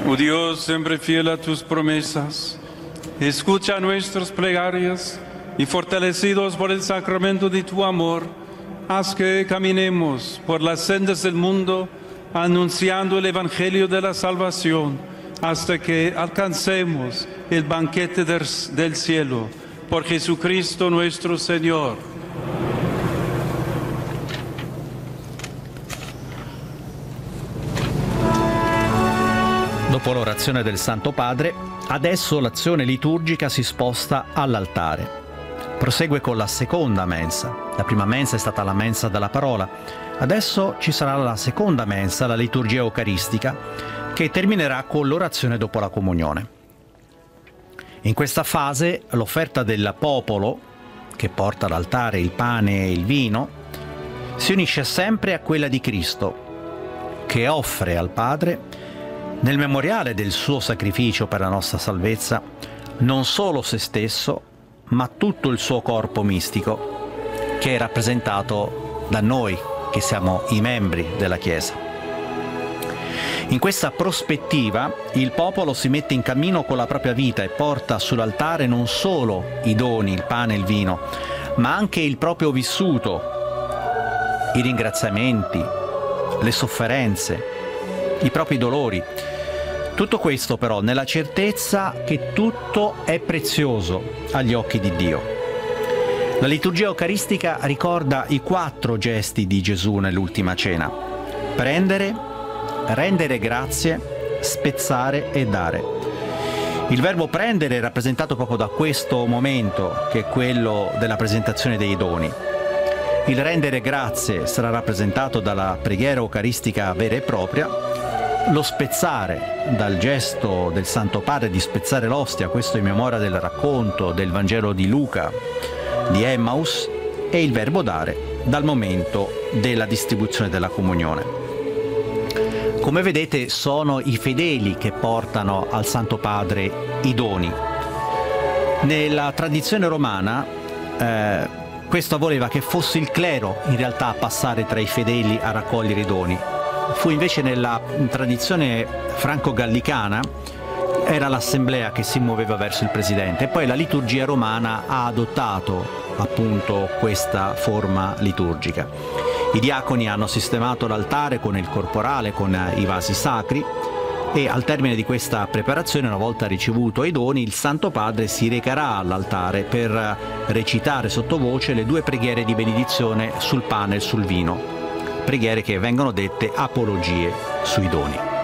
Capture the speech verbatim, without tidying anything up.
Oh Dios, siempre fiel a tus promesas, escucha nuestras plegarias y fortalecidos por el sacramento de tu amor, haz que caminemos por las sendas del mundo anunciando el Evangelio de la salvación hasta que alcancemos el banquete del, del cielo. Por Jesucristo nuestro Señor. Dopo l'orazione del Santo Padre, adesso l'azione liturgica si sposta all'altare. Prosegue con la seconda mensa. La prima mensa è stata la mensa della parola. Adesso ci sarà la seconda mensa, la liturgia eucaristica, che terminerà con l'orazione dopo la comunione. In questa fase l'offerta del popolo, che porta all'altare il pane e il vino, si unisce sempre a quella di Cristo, che offre al Padre, nel memoriale del suo sacrificio per la nostra salvezza, non solo se stesso, ma tutto il suo corpo mistico, che è rappresentato da noi, che siamo i membri della Chiesa. In questa prospettiva, il popolo si mette in cammino con la propria vita e porta sull'altare non solo i doni, il pane e il vino, ma anche il proprio vissuto, i ringraziamenti, le sofferenze, i propri dolori. Tutto questo però nella certezza che tutto è prezioso agli occhi di Dio. La liturgia eucaristica ricorda i quattro gesti di Gesù nell'ultima cena: prendere, rendere grazie, spezzare e dare. Il verbo prendere è rappresentato proprio da questo momento, che è quello della presentazione dei doni. Il rendere grazie sarà rappresentato dalla preghiera eucaristica vera e propria. Lo spezzare, dal gesto del Santo Padre di spezzare l'ostia, questo in memoria del racconto del Vangelo di Luca, di Emmaus, e il verbo dare, dal momento della distribuzione della comunione. Come vedete, sono i fedeli che portano al Santo Padre i doni. Nella tradizione romana eh, questo voleva che fosse il clero in realtà a passare tra i fedeli a raccogliere i doni. Fu invece nella tradizione franco-gallicana, era l'assemblea che si muoveva verso il presidente, e poi la liturgia romana ha adottato appunto questa forma liturgica. I diaconi hanno sistemato l'altare con il corporale, con i vasi sacri, e al termine di questa preparazione, una volta ricevuto i doni, il Santo Padre si recherà all'altare per recitare sottovoce le due preghiere di benedizione sul pane e sul vino, preghiere che vengono dette apologie sui doni.